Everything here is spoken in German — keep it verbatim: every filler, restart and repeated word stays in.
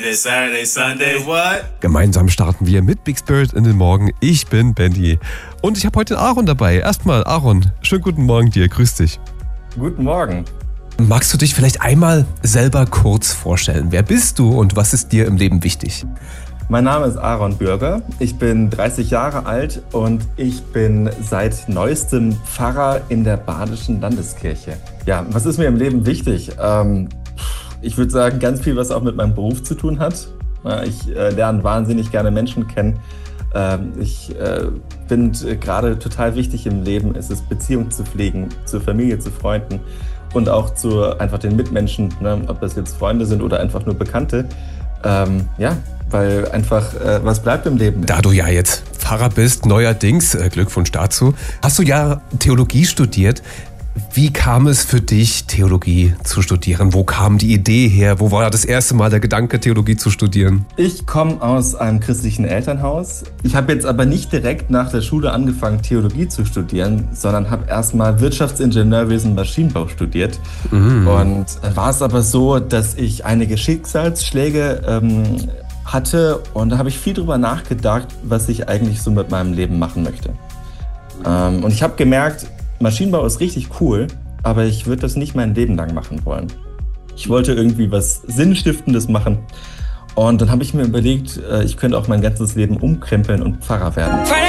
It's Saturday, Sunday, what? Gemeinsam starten wir mit Big Spirit in den Morgen. Ich bin Bendy. Und ich habe heute Aaron dabei. Erstmal, Aaron, schönen guten Morgen dir. Grüß dich. Guten Morgen. Magst du dich vielleicht einmal selber kurz vorstellen? Wer bist du und was ist dir im Leben wichtig? Mein Name ist Aaron Bürger. Ich bin dreißig Jahre alt und ich bin seit neuestem Pfarrer in der Badischen Landeskirche. Ja, was ist mir im Leben wichtig? Ähm, ich würde sagen, ganz viel, was auch mit meinem Beruf zu tun hat. Ich äh, lerne wahnsinnig gerne Menschen kennen. Ähm, ich äh, finde gerade total wichtig im Leben, ist es, Beziehung zu pflegen, zur Familie, zu Freunden und auch zu einfach den Mitmenschen, ne? Ob das jetzt Freunde sind oder einfach nur Bekannte. Ähm, ja, weil einfach äh, was bleibt im Leben. Da du ja jetzt Pfarrer bist, neuerdings, äh, Glückwunsch dazu, hast du ja Theologie studiert. Wie kam es für dich, Theologie zu studieren? Wo kam die Idee her? Wo war das erste Mal der Gedanke, Theologie zu studieren? Ich komme aus einem christlichen Elternhaus. Ich habe jetzt aber nicht direkt nach der Schule angefangen, Theologie zu studieren, sondern habe erstmal Wirtschaftsingenieurwesen Maschinenbau studiert. Mhm. Und war es aber so, dass ich einige Schicksalsschläge ähm, hatte und da habe ich viel drüber nachgedacht, was ich eigentlich so mit meinem Leben machen möchte. Ähm, und ich habe gemerkt, Maschinenbau ist richtig cool, aber ich würde das nicht mein Leben lang machen wollen. Ich wollte irgendwie was Sinnstiftendes machen und dann habe ich mir überlegt, ich könnte auch mein ganzes Leben umkrempeln und Pfarrer werden.